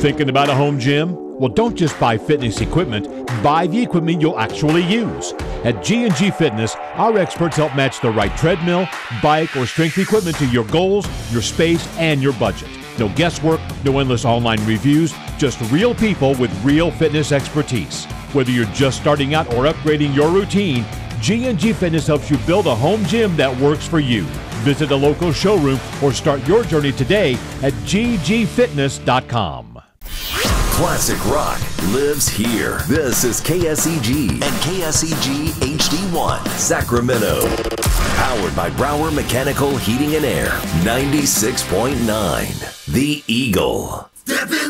Thinking about a home gym? Well, don't just buy fitness equipment, buy the equipment you'll actually use. At G&G Fitness, our experts help match the right treadmill, bike, or strength equipment to your goals, your space, and your budget. No guesswork, no endless online reviews, just real people with real fitness expertise. Whether you're just starting out or upgrading your routine, G&G Fitness helps you build a home gym that works for you. Visit a local showroom or start your journey today at ggfitness.com. Classic rock lives here. This is KSEG and KSEG HD1 Sacramento. Powered by Brower Mechanical Heating and Air. 96.9 The Eagle.